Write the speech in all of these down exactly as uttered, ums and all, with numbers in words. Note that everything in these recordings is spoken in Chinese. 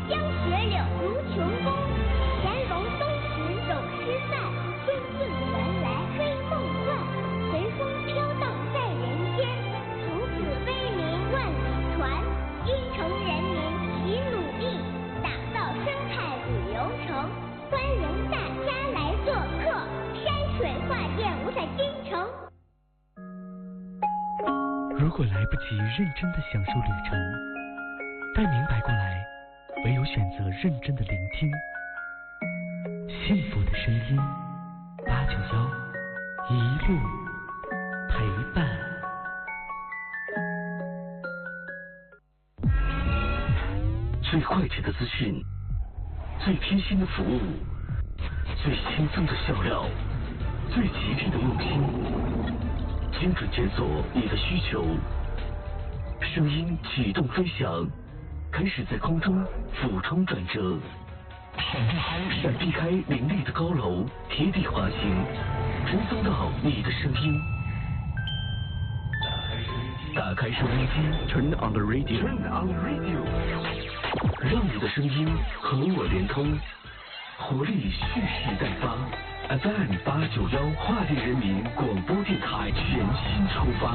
江雪柳如琼宫，乾隆东池走诗散，仙境原来黑梦幻，随风飘荡在人间，从此威名万里传。京城人民齐努力，打造生态旅游城，欢迎大家来做客山水画店五彩京城。 如果来不及认真的享受旅程，待明白过来，唯有选择认真的聆听。幸福的声音，八九幺，一路陪伴。最快捷的资讯，最贴心的服务，最轻松的笑料，最吉利的用心，精准检索你的需求，声音启动飞翔，开始在空中俯冲转折，闪避开林立的高楼，贴地滑行，传送到你的声音。打开收音机 ，Turn on the radio，Turn on the radio， 让你的声音和我连通，活力蓄势待发。F M 八九幺跨地人民广播电台全新出发。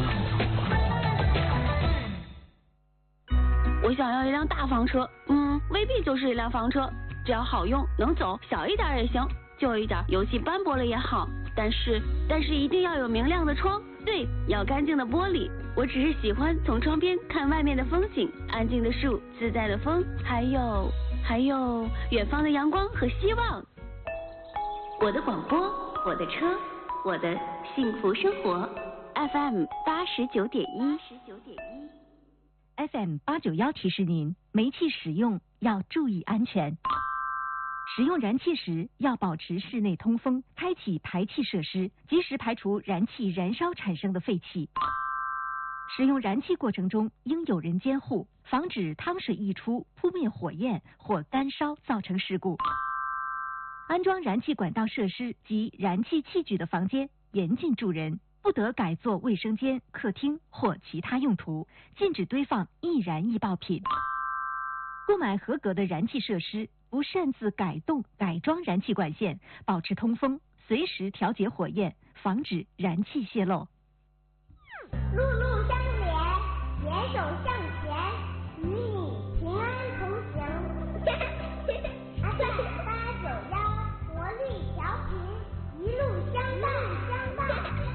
我想要一辆大房车，嗯，未必就是一辆房车，只要好用能走，小一点也行，旧一点油漆斑驳了也好，但是但是一定要有明亮的窗，对，要干净的玻璃。我只是喜欢从窗边看外面的风景，安静的树，自在的风，还有还有远方的阳光和希望。我的广播，我的车，我的幸福生活。F M 八十九点一，十九点一。 F M 八九幺提示您，煤气使用要注意安全。使用燃气时要保持室内通风，开启排气设施，及时排除燃气燃烧产生的废气。使用燃气过程中应有人监护，防止汤水溢出扑灭火焰或干烧造成事故。安装燃气管道设施及燃气器具的房间严禁住人，不得改作卫生间、客厅或其他用途，禁止堆放易燃易爆品。购买合格的燃气设施，不擅自改动、改装燃气管线，保持通风，随时调节火焰，防止燃气泄漏。 路路相连，携手向前，与你平安同行。F M 八九幺，活力调频，一路相伴。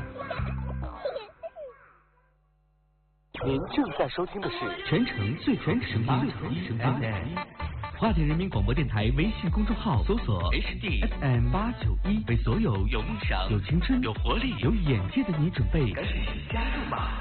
您正在收听的是全城最全声音 F M 花田人民广播电台微信公众号，搜索 H D F M 八九一，为所有有梦想、有青春、有活力、有眼界的你准备。赶紧加入吧！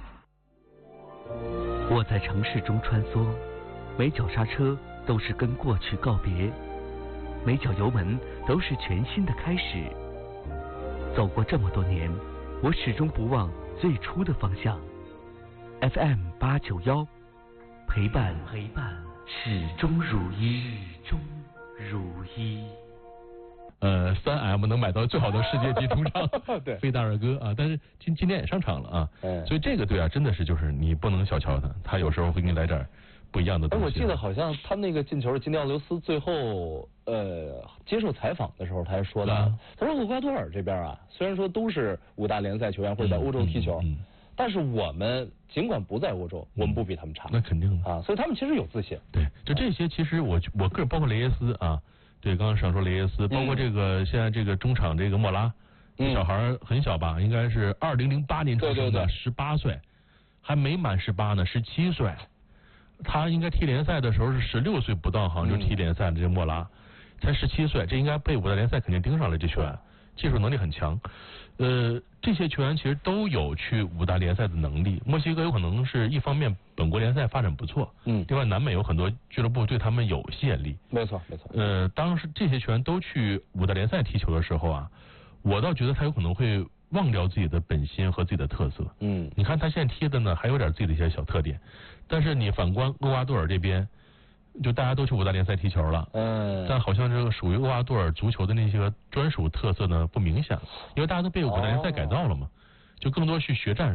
我在城市中穿梭，每脚刹车都是跟过去告别，每脚油门都是全新的开始。走过这么多年，我始终不忘最初的方向。F M 八九幺，陪伴陪伴，始终如一，始终如一。 呃，三 M 能买到最好的世界级主唱，对，费达尔戈啊，但是今今天也上场了啊，嗯，所以这个队啊，真的是就是你不能小瞧他，他有时候会给你来点不一样的东西。 哎，我记得好像他那个进球，金迪奥刘斯最后呃接受采访的时候，他还说的，啊、他说厄瓜多尔这边啊，虽然说都是五大联赛球员或者在欧洲踢球。嗯嗯嗯但是我们尽管不在欧洲，我们不比他们差。 那肯定的啊，所以他们其实有自信。 对，就这些，其实我我个人包括雷耶斯啊，对，刚刚想说雷耶斯，包括这个、嗯、现在这个中场这个莫拉，嗯、小孩很小吧，应该是二零零八年出生的，十八岁，还没满十八呢，十七岁。他应该踢联赛的时候是十六岁不到，好像就踢联赛的这个莫拉，才十七岁，这应该被五大联赛肯定盯上了这球员。技术能力很强，呃，这些球员其实都有去五大联赛的能力。墨西哥有可能是一方面本国联赛发展不错，嗯，另外南美有很多俱乐部对他们有吸引力。 没错，没错。 呃，当时这些球员都去五大联赛踢球的时候啊，我倒觉得他有可能会忘掉自己的本心和自己的特色。嗯，你看他现在踢的呢，还有点自己的一些小特点，但是你反观厄瓜多尔这边。就大家都去五大联赛踢球了，嗯，但好像这个属于厄瓜多尔足球的那些个专属特色呢不明显了，因为大家都被五大联赛改造了嘛，哦、就更多去学战术。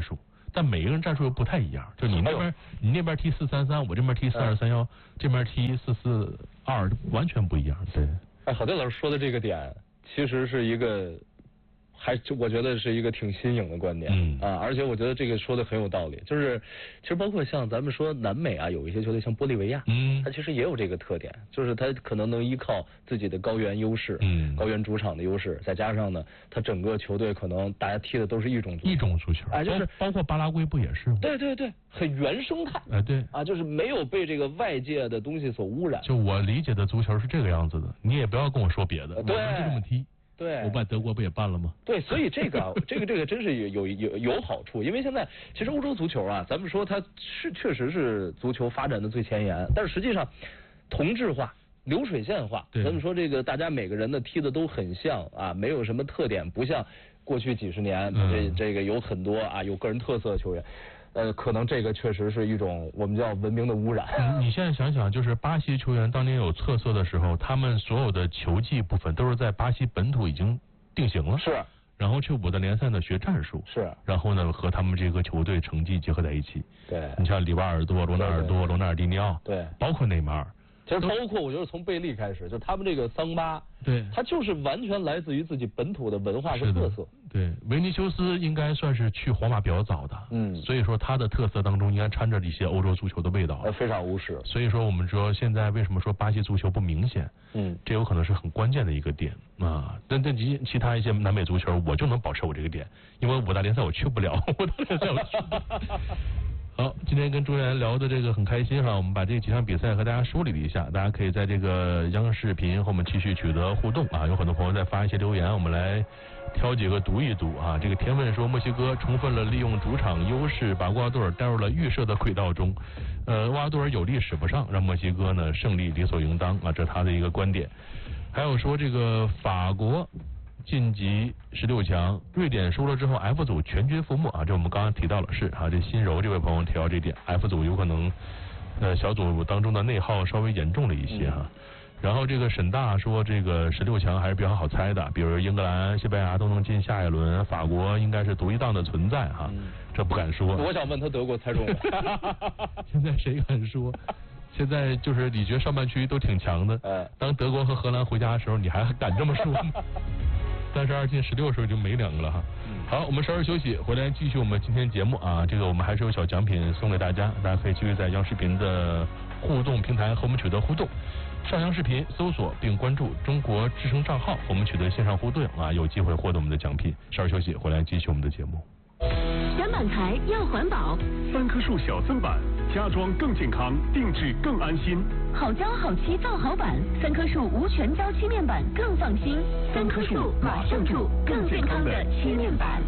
但每个人战术又不太一样，就你那边、哎、你那边踢四三三，我这边踢四二三幺，这边踢四四二，完全不一样。对， 哎，郝队老师说的这个点，其实是一个。还我觉得是一个挺新颖的观点，嗯啊，而且我觉得这个说的很有道理，就是其实包括像咱们说南美啊，有一些球队像玻利维亚，嗯，它其实也有这个特点，就是它可能能依靠自己的高原优势，嗯，高原主场的优势，再加上呢，它整个球队可能大家踢的都是一种足球一种足球， 哎，就是包括巴拉圭不也是吗？ 对对对，很原生态， 哎对， 啊，就是没有被这个外界的东西所污染。 就我理解的足球是这个样子的，你也不要跟我说别的， 对， 我们就这么踢。 对， 我办德国不也办了吗？ 对，所以这个这个这个真是有有有有好处，因为现在其实欧洲足球啊，咱们说它是确实是足球发展的最前沿，但是实际上同质化、流水线化，咱们说这个大家每个人的踢的都很像啊，没有什么特点，不像过去几十年、嗯、这这个有很多啊有个人特色的球员。呃，可能这个确实是一种我们叫文明的污染。 嗯、你现在想想，就是巴西球员当年有特色的时候，他们所有的球技部分都是在巴西本土已经定型了。 是。 然后去五大联赛呢学战术。 是。 然后呢和他们这个球队成绩结合在一起。 对。 你像里瓦尔多、罗纳尔多、罗纳尔迪尼奥。 对。 包括内马尔。 其实包括我觉得从贝利开始，就他们这个桑巴， 对， 他就是完全来自于自己本土的文化和特色。 对，维尼修斯应该算是去皇马比较早的，嗯，所以说他的特色当中应该掺着一些欧洲足球的味道， 呃，非常务实。 所以说我们说现在为什么说巴西足球不明显，嗯，这有可能是很关键的一个点啊。但但其其他一些南美足球，我就能保持我这个点，因为五大联赛我去不了，五大联赛我去不了。好，今天跟朱元聊的这个很开心哈，我们把这几场比赛和大家梳理了一下，大家可以在这个央视频和我们继续取得互动啊，有很多朋友在发一些留言，我们来挑几个读一读啊。这个天问说墨西哥充分了利用主场优势，把厄瓜多尔带入了预设的轨道中，呃，厄瓜多尔有力使不上，让墨西哥呢胜利理所应当啊，这是他的一个观点。还有说这个法国晋级十六强，瑞典输了之后 F 组全军覆没啊，这我们刚刚提到了，是啊，这新柔这位朋友提到这点 ，F 组有可能呃小组当中的内耗稍微严重了一些哈。嗯、然后这个沈大说这个十六强还是比较好猜的，比如英格兰、西班牙都能进下一轮，法国应该是独一档的存在哈，嗯、这不敢说。 我想问他德国猜中了， 现在谁敢说？现在就是你觉得上半区都挺强的，呃、当德国和荷兰回家的时候，你还敢这么说吗？三十二进十六的时候就没两个了哈。好，我们稍事休息，回来继续我们今天节目啊。这个我们还是有小奖品送给大家，大家可以继续在央视频的互动平台和我们取得互动。上央视频搜索并关注中国之声账号，我们取得线上互动啊，有机会获得我们的奖品。稍事休息，回来继续我们的节目。 选板材要环保， 三棵树小增板，家装更健康，定制更安心。 好胶好漆造好板，三棵树无全胶漆面板更放心。三棵树马上住更健康的漆面板。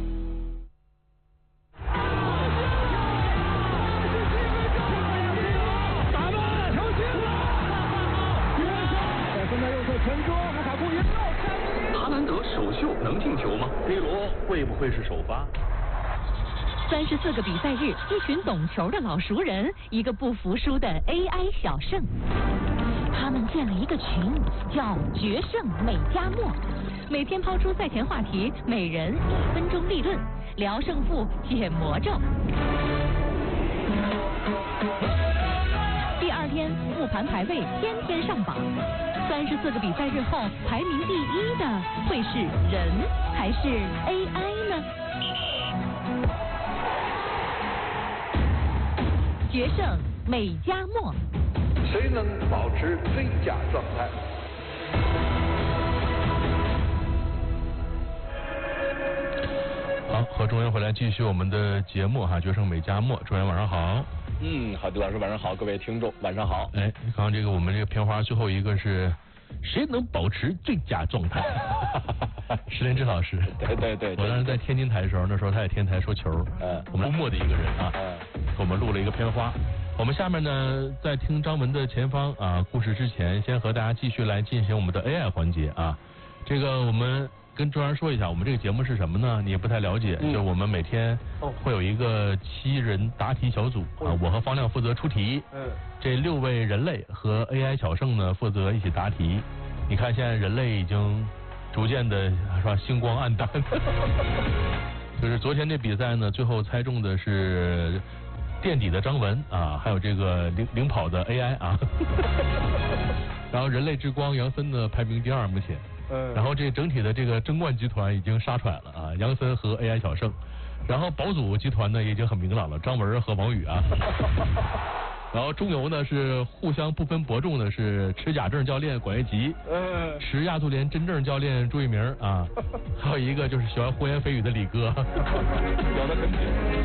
打了，球进了！在分在右侧前桌，卢卡库也要哈兰德首秀能进球吗 ？C 罗会不会是首发？ 三十四个比赛日，一群懂球的老熟人，一个不服输的 A I 小胜。他们建了一个群，叫“决胜美加墨”，每天抛出赛前话题，每人一分钟立论，聊胜负，解魔咒。第二天，复盘排位天天上榜。三十四个比赛日后，排名第一的会是人还是 A I 呢？决胜美加墨， 谁能保持最佳状态？ 好，和中原回来继续我们的节目哈，决胜美加墨，中原晚上好。 嗯，好的，老师晚上好，各位听众晚上好。 哎，刚刚这个我们这个片花最后一个是谁能保持最佳状态？石林志老师， 对对对， 我当时在天津台的时候，那时候他在天津台说球，嗯，我们默默的一个人啊，嗯，我们录了一个片花。我们下面呢，在听张文的前方啊故事之前，先和大家继续来进行我们的 A I 环节啊。这个我们跟周然说一下，我们这个节目是什么呢？你也不太了解，嗯、就我们每天会有一个七人答题小组啊，我和方亮负责出题，嗯，这六位人类和 A I 小胜呢负责一起答题。你看现在人类已经逐渐的是吧星光暗淡， 就是昨天这比赛呢，最后猜中的是垫底的张文啊，还有这个领领跑的 A I 啊。然后人类之光杨森呢排名第二目前。嗯。然后这整体的这个争冠集团已经杀出来了啊，杨森和 A I 小胜。然后保组集团呢也已经很明朗了，张文和王宇啊。然后中游呢是互相不分伯仲的，是持甲证教练管岳吉，嗯，持亚足联真正教练朱一鸣啊，还有一个就是喜欢胡言蜚语的李哥。聊得很紧。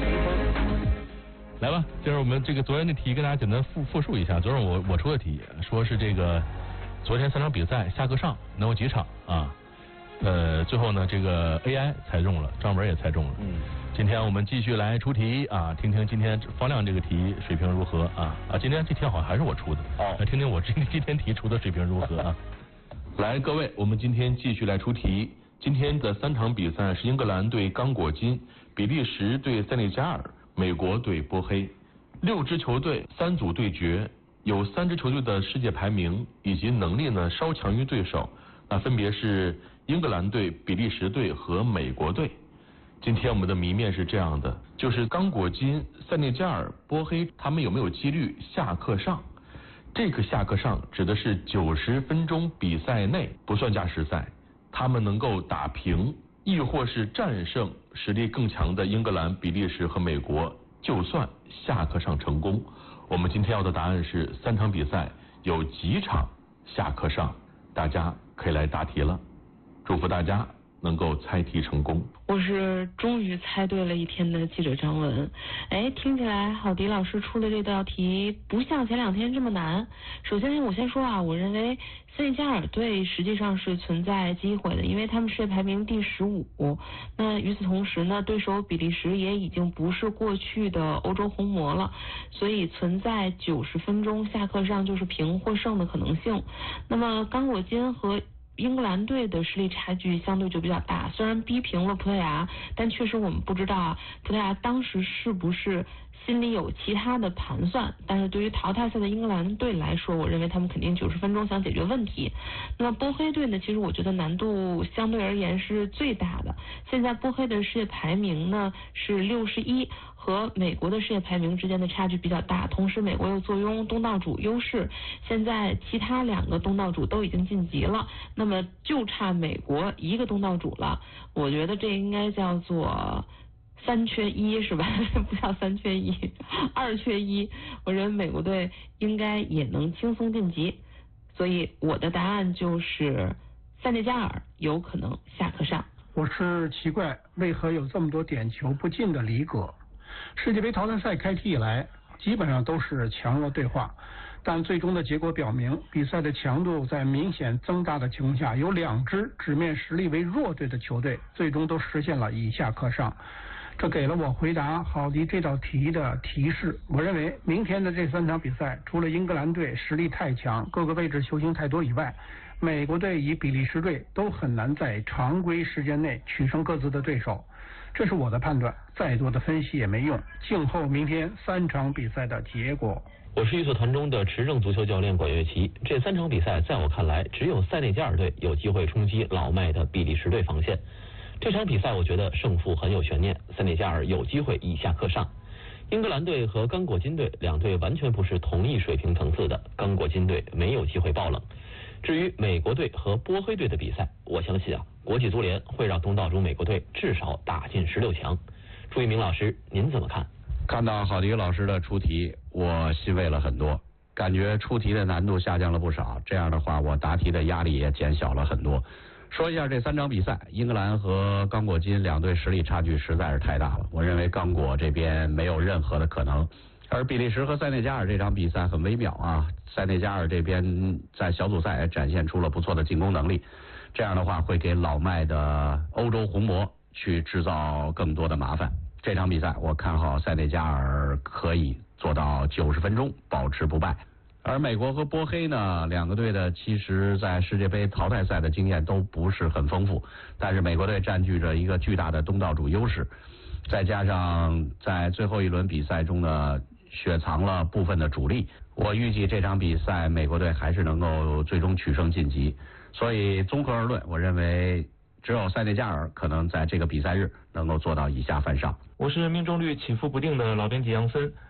来吧，接着我们这个昨天的题跟大家简单复复述一下。昨天我我出的题，说是这个昨天三场比赛下课上能有几场啊？呃，最后呢这个 A I 猜中了，张文也猜中了。嗯。今天我们继续来出题啊，听听今天方亮这个题水平如何啊啊！今天这题好像还是我出的，哦，来听听我这今天题出的水平如何啊！来，各位，我们今天继续来出题。今天的三场比赛是英格兰对刚果金、比利时对塞内加尔、美国对波黑，六支球队三组对决，有三支球队的世界排名以及能力呢稍强于对手，那分别是英格兰队、比利时队和美国队。今天我们的谜面是这样的，就是刚果金、塞内加尔、波黑他们有没有几率下课上？这个下课上指的是九十分钟比赛内不算加时赛，他们能够打平，亦或是战胜实力更强的英格兰、比利时和美国，就算下课上成功。我们今天要的答案是三场比赛有几场下课上，大家可以来答题了。祝福大家能够猜题成功。 我是终于猜对了一天的记者张文。哎，听起来郝迪老师出的这道题不像前两天这么难。首先我先说啊，我认为塞内加尔队实际上是存在机会的，因为他们世界排名第十五。那与此同时呢，对手比利时也已经不是过去的欧洲红魔了，所以存在九十分钟下课上就是平或胜的可能性。那么刚果金和英格兰队的实力差距相对就比较大，虽然逼平了葡萄牙，但确实我们不知道啊，葡萄牙当时是不是心里有其他的盘算。但是对于淘汰赛的英格兰队来说，我认为他们肯定九十分钟想解决问题。那么波黑队呢，其实我觉得难度相对而言是最大的。现在波黑的世界排名呢是六十一，和美国的世界排名之间的差距比较大，同时美国又坐拥东道主优势，现在其他两个东道主都已经晋级了，那么就差美国一个东道主了。我觉得这应该叫做三缺一是吧？不叫三缺一，二缺一。我认为美国队应该也能轻松晋级，所以我的答案就是塞内加尔有可能下课上。 我是奇怪为何有这么多点球不进的离格。世界杯淘汰赛开踢以来，基本上都是强弱对话，但最终的结果表明，比赛的强度在明显增大的情况下，有两支纸面实力为弱队的球队，最终都实现了以下课上。这给了我回答郝迪这道题的提示。我认为明天的这三场比赛，除了英格兰队实力太强，各个位置球星太多以外，美国队与比利时队都很难在常规时间内取胜各自的对手。这是我的判断，再多的分析也没用，静候明天三场比赛的结果。 我是预测团中的持证足球教练管岳奇，这三场比赛在我看来，只有塞内加尔队有机会冲击老迈的比利时队防线。这场比赛我觉得胜负很有悬念，塞内加尔有机会以下课上。英格兰队和刚果金队两队完全不是同一水平层次的，刚果金队没有机会爆冷。至于美国队和波黑队的比赛，我相信啊，国际足联会让东道主美国队至少打进十六强。朱一鸣老师，您怎么看？ 看到郝迪老师的出题，我欣慰了很多，感觉出题的难度下降了不少。这样的话，我答题的压力也减小了很多。说一下这三场比赛，英格兰和刚果金两队实力差距实在是太大了，我认为刚果这边没有任何的可能。而比利时和塞内加尔这场比赛很微妙啊，塞内加尔这边在小组赛展现出了不错的进攻能力，这样的话会给老迈的欧洲红魔去制造更多的麻烦。这场比赛我看好塞内加尔可以做到九十分钟保持不败。而美国和波黑呢，两个队的其实在世界杯淘汰赛的经验都不是很丰富，但是美国队占据着一个巨大的东道主优势，再加上在最后一轮比赛中呢雪藏了部分的主力，我预计这场比赛美国队还是能够最终取胜晋级。所以综合而论，我认为只有塞内加尔可能在这个比赛日能够做到以下犯上。 我是命中率起伏不定的老编辑杨森。